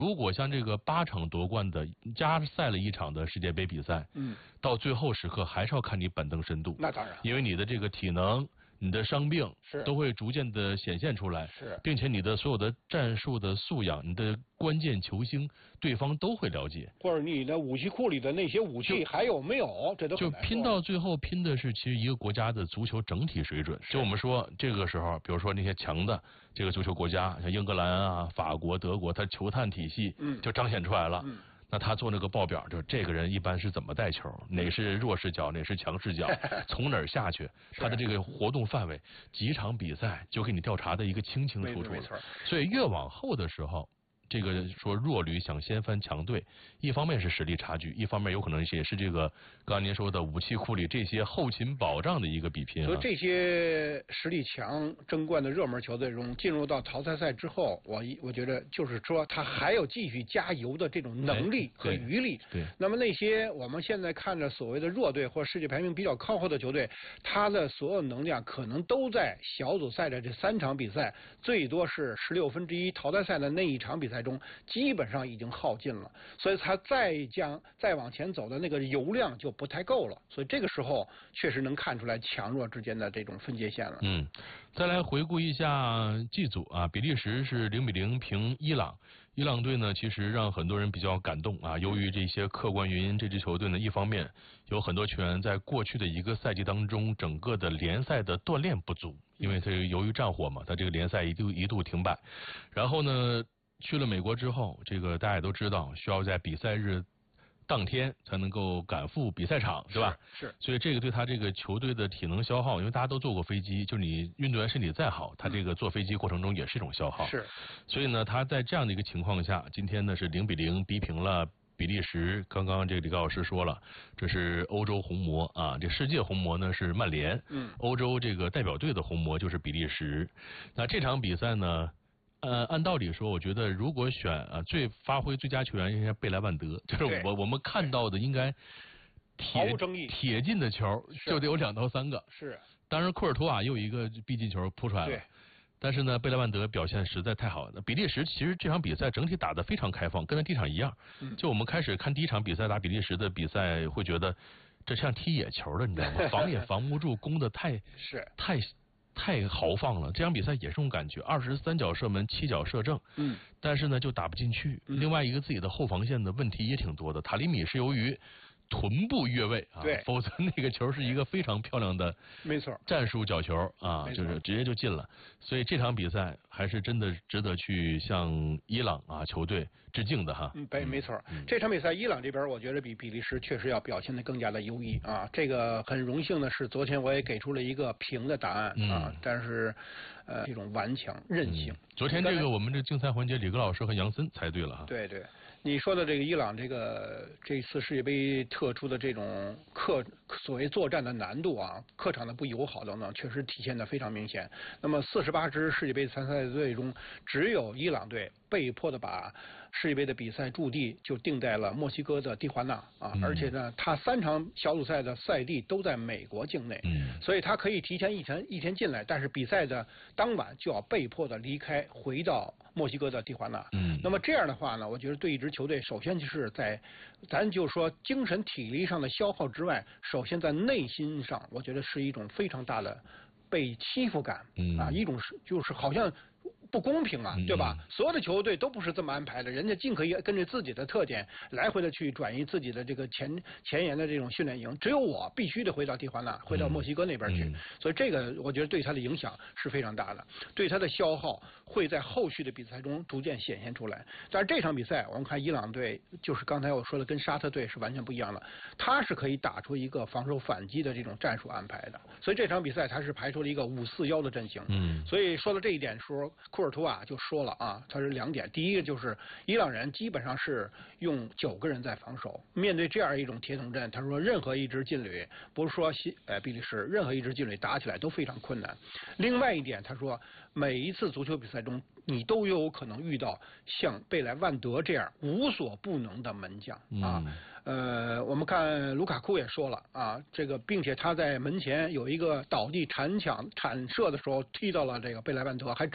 如果像这个8场夺冠的加赛了1场的世界杯比赛，到最后时刻还是要看你板凳深度。 那当然， 因为你的这个体能、你的伤病都会逐渐的显现出来，并且你的所有的战术的素养、你的关键球星，对方都会了解。 或者你的武器库里的那些武器还有没有，这都很难说。 就拼到最后，拼的是其实一个国家的足球整体水准。就我们说这个时候，比如说那些强的这个足球国家，像英格兰啊、法国、德国，它球探体系就彰显出来了。那他做那个报表，就这个人一般是怎么带球，哪是弱势脚，哪是强势脚，从哪儿下去，他的这个活动范围，几场比赛就给你调查的一个清清楚楚了。所以越往后的时候，这个说弱旅想掀翻强队，一方面是实力差距，一方面有可能也是这个刚才您说的武器库里这些后勤保障的一个比拼。 所以这些实力强争冠的热门球队中，进入到淘汰赛之后，我觉得就是说他还有继续加油的这种能力和余力。 对。 那么那些我们现在看着所谓的弱队或世界排名比较靠后的球队，他的所有能量可能都在小组赛的这3场比赛，最多是16分之一淘汰赛的那一场比赛中基本上已经耗尽了，所以他再往前走的那个油量就不太够了，所以这个时候确实能看出来强弱之间的这种分界线了。 再来回顾一下G组啊，比利时是0-0平伊朗。伊朗队呢，其实让很多人比较感动啊。由于这些客观原因，这支球队呢，一方面有很多球员在过去的一个赛季当中，整个的联赛的锻炼不足，因为他由于战火嘛，他这个联赛一度停摆。然后呢，去了美国之后，这个大家也都知道，需要在比赛日当天才能够赶赴比赛场，对吧？ 是。 所以这个对他这个球队的体能消耗，因为大家都坐过飞机，就你运动员身体再好，他这个坐飞机过程中也是一种消耗。 是。 所以呢，他在这样的一个情况下，今天呢是0-0逼平了比利时。刚刚这个李高老师说了，这是欧洲红魔啊，这世界红魔呢是曼联，欧洲这个代表队的红魔就是比利时。那这场比赛呢？按道理说，我觉得如果选发挥最佳球员应该贝莱万德，就是我们看到的应该毫无争议铁进的球就得有2到3个。 是， 当然库尔图瓦又一个必进球扑出来了。 对。 但是呢，贝莱万德表现实在太好了。比利时其实这场比赛整体打得非常开放，跟他第一场一样。就我们开始看第一场比赛打比利时的比赛，会觉得这像踢野球了，你知道吗？防也防不住，攻的太豪放了，这场比赛也是这种感觉，23脚射门，7脚射正，但是呢就打不进去。另外一个自己的后防线的问题也挺多的，塔里米是由于臀部越位啊，否则那个球是一个非常漂亮的， 没错， 战术角球啊，就是直接就进了。所以这场比赛还是真的值得去向伊朗啊球队致敬的哈。 没错，这场比赛伊朗这边我觉得比比利时确实要表现得更加的优异啊。这个很荣幸的是，昨天我也给出了一个平的答案啊，但是这种顽强韧性。 昨天这个我们这竞赛环节，李格老师和杨森猜对了哈。 对。你说的这个伊朗这次世界杯特殊的这种所谓作战的难度啊，客场的不友好等等，确实体现得非常明显。那么48支世界杯参赛队中，只有伊朗队被迫的把世界杯的比赛驻地就定在了墨西哥的蒂华纳啊，而且呢，他3场小组赛的赛地都在美国境内，所以他可以提前一天进来，但是比赛的当晚就要被迫的离开，回到墨西哥的蒂华纳。那么这样的话呢，我觉得对一支球队，首先就是咱就说精神体力上的消耗之外，首先在内心上，我觉得是一种非常大的被欺负感啊，一种就是好像不公平啊，对吧？所有的球队都不是这么安排的，人家尽可以根据自己的特点来回的去转移自己的这个前沿的这种训练营，只有我必须得回到蒂华纳，回到墨西哥那边去。所以这个我觉得对他的影响是非常大的，对他的消耗会在后续的比赛中逐渐显现出来。但是这场比赛我们看伊朗队，就是刚才我说的跟沙特队是完全不一样的，他是可以打出一个防守反击的这种战术安排的。所以这场比赛他是排出了一个5-4-1的阵型。所以说到这一点时候，库尔图瓦就说了啊，他是2点，第一个就是伊朗人基本上是用9个人在防守，面对这样一种铁桶阵，他说任何一支劲旅，不是说比利时，任何一支劲旅打起来都非常困难。另外一点，他说每一次足球比赛中，你都有可能遇到像贝莱万德这样无所不能的门将啊。我们看卢卡库也说了啊，这个并且他在门前有一个倒地铲射的时候踢到了这个贝莱万德，还